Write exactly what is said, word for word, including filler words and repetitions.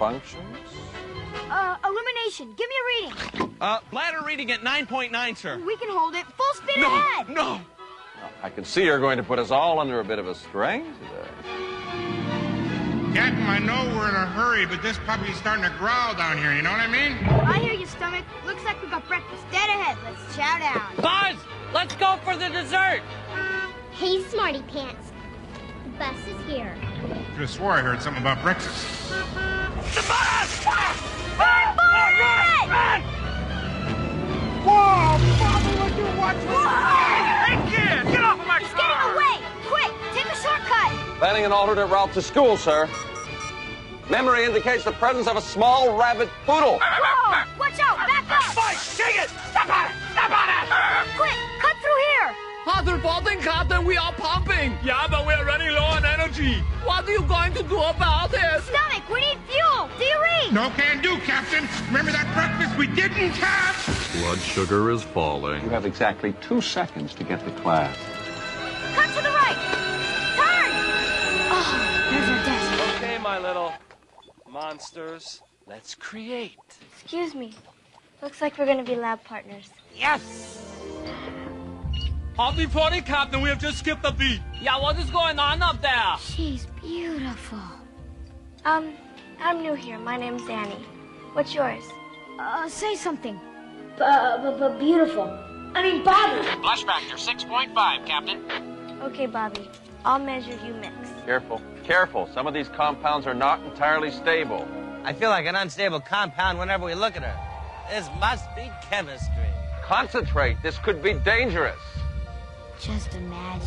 functions? Uh, illumination. Give me a reading. Uh, bladder reading at nine point nine, sir. We can hold it. Full spin No, ahead. no. I can see you're going to put us all under a bit of a strain today. Captain, I know we're in a hurry, but this puppy's starting to growl down here, you know what I mean? I hear you, stomach. Looks like we got breakfast dead ahead. Let's chow down. Buzz, let's go for the dessert. Hey, Smarty Pants. The bus is here. I could have swore I heard something about breakfast. The bus! Run, run, run! Whoa, Bobby, would you watch this? Hey, kid, get off of my It's car! getting away. Quick, take a shortcut. Planning an alternate route to school, sir. Memory indicates the presence of a small rabbit poodle. Whoa! Watch out! Back up! Mike, take it! Step on it! Step on it! Quick, cut through here. Other boarding, Captain, we are pumping. Yeah, but we're running low on energy. What are you going to do about it? Stomach, we need fuel. Do you read? No can do, Captain. Remember that breakfast we didn't have? Blood sugar is falling. You have exactly two seconds to get to class. Cut to the right. Turn. Oh, there's our desk. Okay, my little monsters, let's create. Excuse me. Looks like we're going to be lab partners. Yes! Happy party, Captain. We have just skipped a beat. Yeah, what is going on up there? She's beautiful. Um, I'm new here. My name's Annie. What's yours? Uh, say something. B- beautiful. I mean, Bobby. Flush factor six point five, Captain. Okay, Bobby. I'll measure, you mix. Careful, careful. Some of these compounds are not entirely stable. I feel like an unstable compound whenever we look at her. This must be chemistry. Concentrate. This could be dangerous. Just imagine.